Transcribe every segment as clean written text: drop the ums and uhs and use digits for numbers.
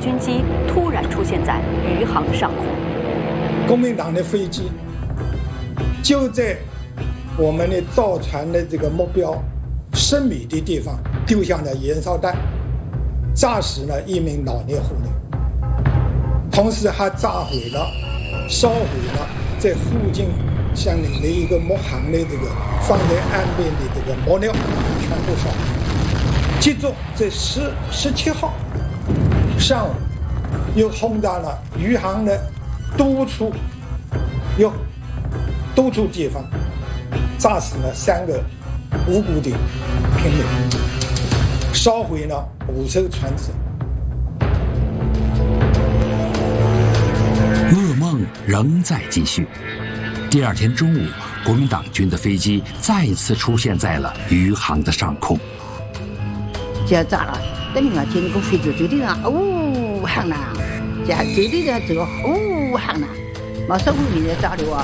军机突然出现在余杭上空。 国民党的飞机就在我们的造船的这个目标10米的地方丢下了燃烧弹，炸死了1名老年妇女，同时还烧毁了在附近相邻的一个木行的这个放在岸边的这个木料全部烧。接着在17号上午又轰炸了余杭的多处地方，炸死了3个无辜的平民，烧毁了5艘船只。 噩梦仍在继续。第二天中午，国民党军的飞机再次出现在了余杭的上空。 这炸了，等你看，今天个飞机就这样，喊呐，这对对的这个喊呐，马上会给炸掉啊！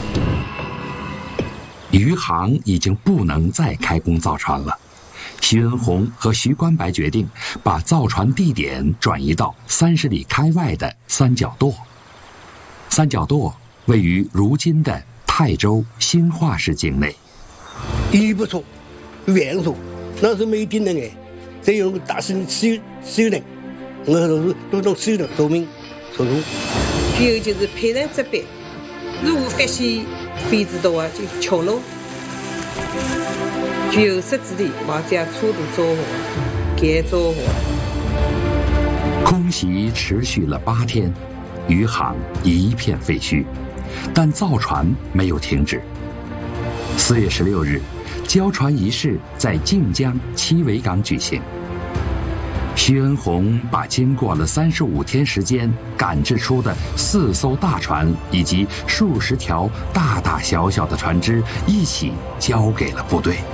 余杭已经不能再开工造船了。徐恩洪和徐关白决定把造船地点转移到30里开外的三角垛。三角垛位于如今的泰州兴化市境内。 一不错，远处那时候没电的哎，再用个大声收人，我都弄收人说明说出。 还有就是配上这边，如果发现飞机多啊，就敲锣。具有设置的把这车都做好，给做好。 空袭持续了8天，余杭一片废墟，但造船没有停止。4月16日，交船仪式在靖江七尾港举行。徐恩洪把经过了35天时间赶制出的4艘大船以及数十条大大小小的船只一起交给了部队。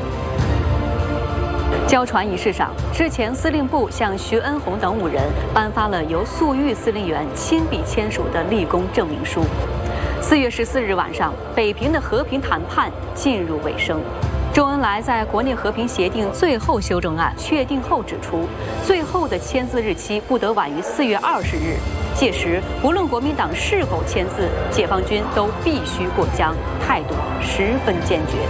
交船仪式上，之前司令部向徐恩洪等5人颁发了由粟裕司令员亲笔签署的立功证明书。4月14日晚上，北平的和平谈判进入尾声。周恩来在国内和平协定最后修正案确定后指出，最后的签字日期不得晚于4月20日。届时，不论国民党是否签字，解放军都必须过江，态度十分坚决。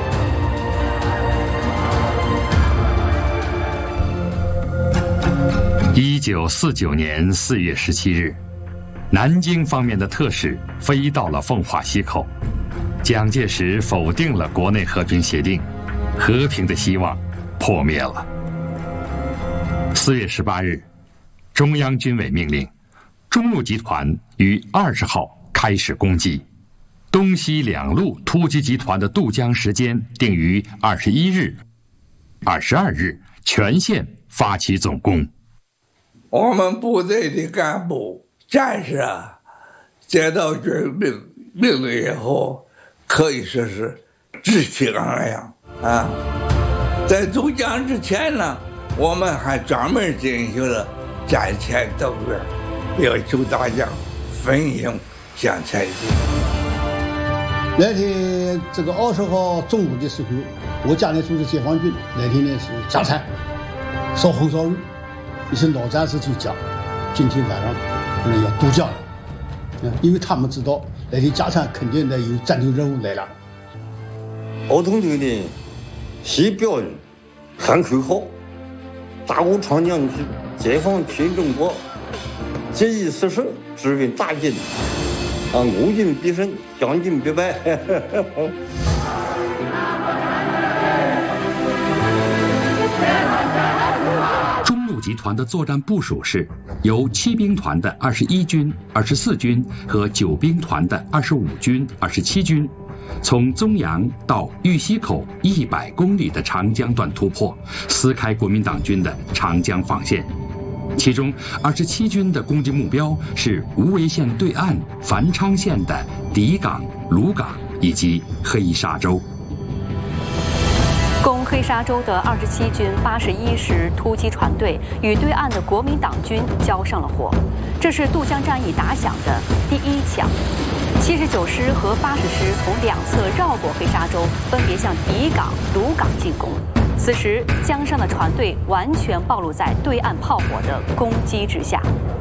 1949年4月17日，南京方面的特使飞到了奉化溪口，蒋介石否定了国内和平协定，和平的希望破灭了。4月18日，中央军委命令中路集团于20号开始攻击，东西2路突击集团的渡江时间定于21日、22日全线发起总攻。 我们部队的干部战士接到军命令以后，可以说是志气昂扬啊！在渡江之前呢，我们还专门进行了战前动员，要求大家奋勇向前进。 那天这个20号中午的时候，我家里组织解放军那天呢是加餐，烧红烧肉。一些老战士就讲，今天晚上要渡江了，因为他们知道那天加餐肯定得有战斗任务来了。 儿童队的写标语、喊口号，大鼓长将去解放全中国，节义失守，只为大进，我军必胜，将军必败。 集团的作战部署是由7兵团的21军、24军和9兵团的25军、27军，从宗阳到玉溪口100公里的长江段突破，撕开国民党军的长江防线。其中27军的攻击目标是无为县对岸繁昌县的底港、鲁港以及黑沙洲。 攻黑沙洲的27军81师突击船队与对岸的国民党军交上了火，这是渡江战役打响的第1枪。79师和80师从2侧绕过黑沙洲，分别向底港、鲁港进攻。此时，江上的船队完全暴露在对岸炮火的攻击之下。